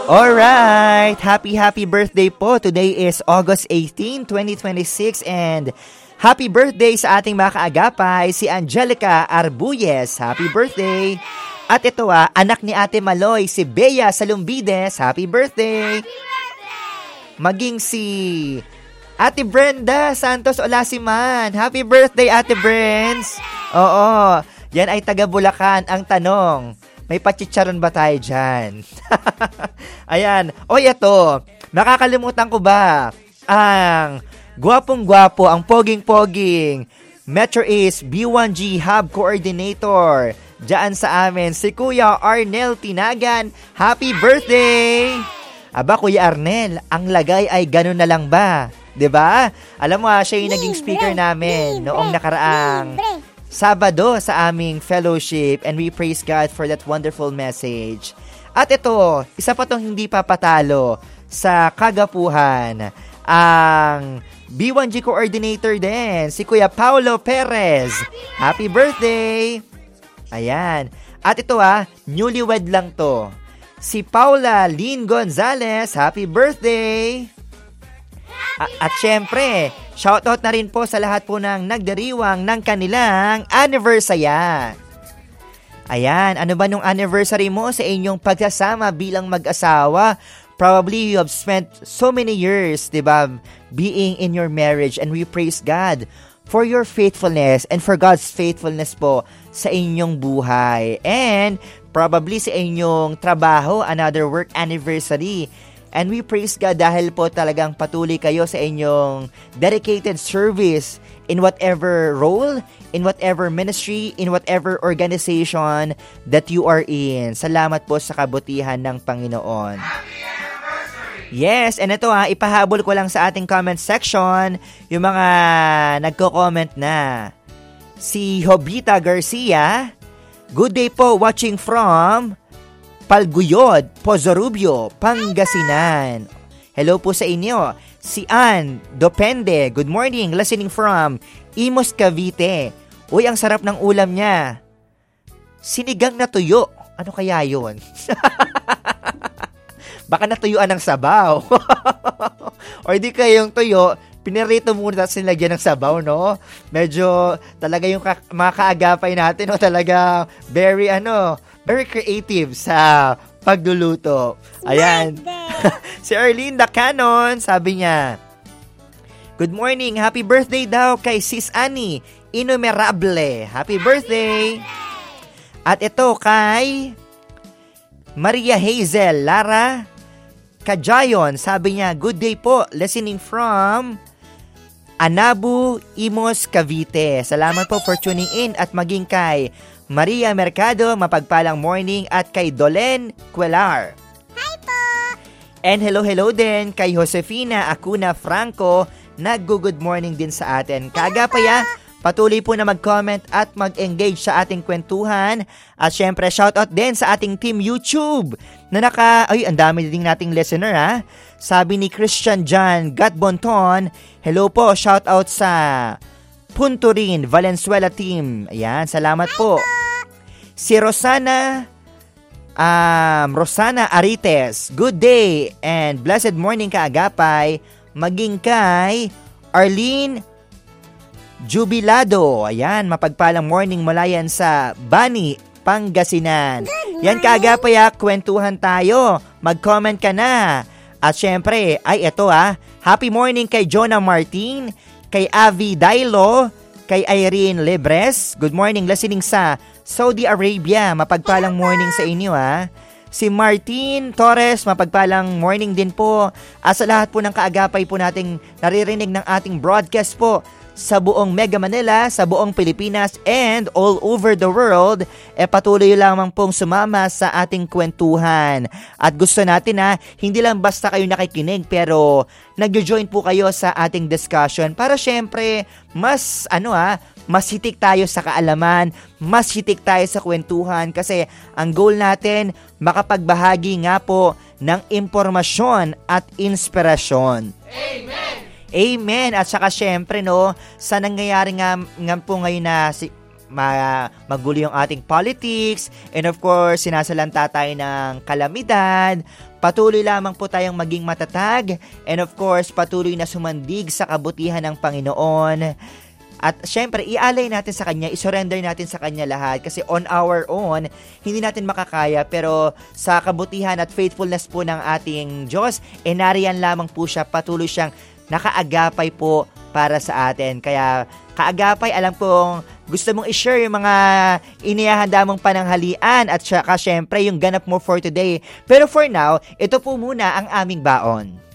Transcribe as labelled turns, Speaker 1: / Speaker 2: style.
Speaker 1: Alright, happy birthday po. Today is August 18, 2026 and happy birthday sa ating mga kaagapay, si Angelica Arbuyes. Happy birthday. At ito anak ni Ate Maloy, si Bea Salumbides. Happy birthday. Maging si Ate Brenda Santos Olasiman. Happy birthday, Ate Brens. Oo, yan ay taga Bulacan. Ang tanong, may pachicharon ba tayo dyan? Ayan. O ito, makakalimutan ko ba ang gwapong-gwapo, ang poging-poging Metro East B1G Hub Coordinator dyan sa amin, si Kuya Arnel Tinagan. Happy birthday! Aba, Kuya Arnel, ang lagay ay ganun na lang ba? 'Di ba? Alam mo siya yung naging speaker namin noong nakaraang Sabado sa aming fellowship and we praise God for that wonderful message. At ito, isa pa tong hindi papatalo sa kagapuhan, ang B1G coordinator din, si Kuya Paulo Perez. Happy birthday! Ayan. At ito newlywed lang to. Si Paula Lynn Gonzalez, happy birthday! At syempre, shoutout na rin po sa lahat po ng nagdiriwang ng kanilang anniversary. Ayan, ano ba nung anniversary mo sa inyong pagsasama bilang mag-asawa? Probably you have spent so many years, diba, being in your marriage, and we praise God for your faithfulness and for God's faithfulness po sa inyong buhay. And probably sa inyong trabaho, another work anniversary. And we praise God dahil po talagang patuloy kayo sa inyong dedicated service in whatever role, in whatever ministry, in whatever organization that you are in. Salamat po sa kabutihan ng Panginoon. Yes, and ito ipahabol ko lang sa ating comment section yung mga nagko-comment na. Si Hobita Garcia, good day po, watching from Palguyod, Pozorubio, Pangasinan. Hello po sa inyo. Si Ann Dopende, good morning, listening from Imus, Cavite. Uy, ang sarap ng ulam niya. Sinigang na tuyo. Ano kaya yun? Baka natuyuan ng sabaw. O di kayong tuyo, pinirito muna at sinilagyan ng sabaw, no? Medyo talaga yung mga kaagapay natin, no? Talaga very creative sa pagluluto. Ayan. Si Arlene Dacanon, sabi niya, good morning, happy birthday daw kay Sis Annie Innumerable. Happy birthday. At ito kay Maria Hazel Lara Kajayon, sabi niya, good day po, listening from Anabu, Imos, Cavite. Salamat po for tuning in at maging kay Maria Mercado, mapagpalang morning, at kay Dolen Quelar.
Speaker 2: Hi po!
Speaker 1: And hello din kay Josefina Acuna Franco, nag-good morning din sa atin. Kaagapaya, patuloy po na mag-comment at mag-engage sa ating kwentuhan. At syempre, shoutout din sa ating team YouTube na ang dami din nating listener Sabi ni Christian John Gatbonton, hello po, shoutout sa Punturin Valenzuela team. Ayan, salamat po. Si Rosana Arites, good day and blessed morning kaagapay. Maging kay Arlene Jubilado. Ayan, mapagpalang morning mula yan sa Bani, Pangasinan. Yan kaagapay kwentuhan tayo. Mag-comment ka na. At syempre, ito happy morning kay Jonah Martin, kay Avi Dailo, kay Irene Lebres. Good morning, listening sa Saudi Arabia. Mapagpalang morning sa inyo Si Martin Torres, mapagpalang morning din po. Sa lahat po ng kaagapay po nating naririnig ng ating broadcast po sa buong Mega Manila, sa buong Pilipinas, and all over the world, patuloy lamang pong sumama sa ating kwentuhan. At gusto natin hindi lang basta kayo nakikinig, pero nagjo-join po kayo sa ating discussion para syempre, mas hitik tayo sa kaalaman, mas hitik tayo sa kwentuhan, kasi ang goal natin, makapagbahagi nga po ng impormasyon at inspirasyon. Amen! Amen. At saka syempre sa nangyayari nga po ngayon na magulo yung ating politics, and of course, sinasalanta tayo ng kalamidad. Patuloy lamang po tayong maging matatag, and of course, patuloy na sumandig sa kabutihan ng Panginoon. At syempre, ialay natin sa Kanya, isurrender natin sa Kanya lahat kasi on our own, hindi natin makakaya, pero sa kabutihan at faithfulness po ng ating Diyos, nariyan lamang po siya, patuloy siyang nakaagapay po para sa atin. Kaya kaagapay, alam kong gusto mong i-share yung mga inihahanda mong pananghalian at saka syempre yung ganap mo for today. Pero for now, ito po muna ang aming baon.